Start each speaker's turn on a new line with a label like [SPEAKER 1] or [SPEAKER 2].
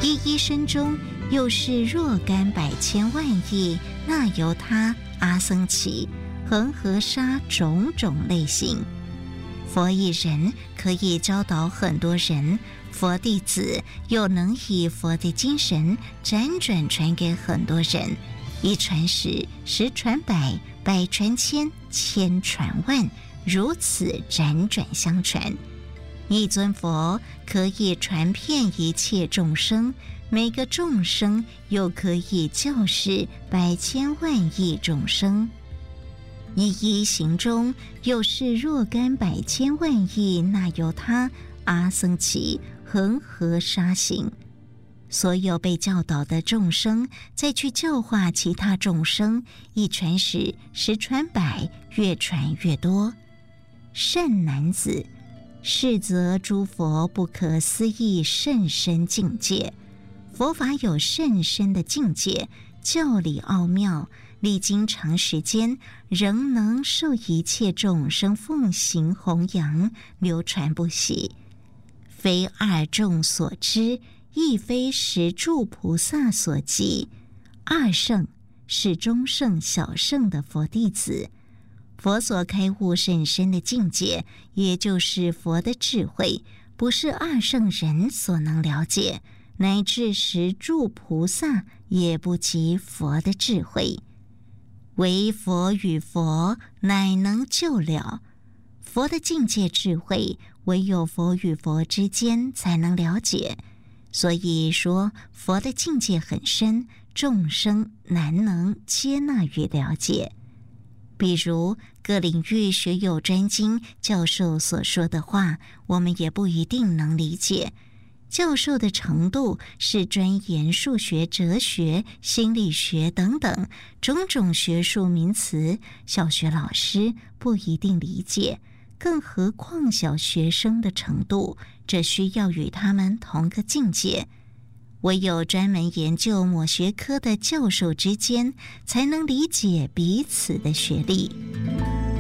[SPEAKER 1] 一一生中又是若干百千万亿那由他阿僧祇恒河沙种种类型。佛一人可以教导很多人，佛弟子又能以佛的精神辗转传给很多人，一传十，十传百，百传千，千传万，如此辗转相传。一尊佛可以传遍一切众生，每个众生又可以教示百千万亿众生。一一行中又是若干百千万亿那由他阿僧祇恒河沙行。所有被教导的众生再去教化其他众生，一传十，十传百，越传越多。善男子，是则诸佛不可思议甚深境界。佛法有甚深的境界，教理奥妙，历经长时间，仍能受一切众生奉行弘扬，流传不息。非二众所知，亦非十住菩萨所及。二圣是中圣、小圣的佛弟子。佛所开悟甚深的境界，也就是佛的智慧，不是二圣人所能了解，乃至十住菩萨也不及佛的智慧。唯佛与佛乃能救了。佛的境界智慧，唯有佛与佛之间才能了解。所以说佛的境界很深，众生难能接纳与了解。比如各领域学有专精，教授所说的话，我们也不一定能理解。教授的程度是专研数学、哲学、心理学等等种种学术名词，小学老师不一定理解，更何况小学生的程度，这需要与他们同个境界。唯有专门研究某学科的教授之间，才能理解彼此的学历。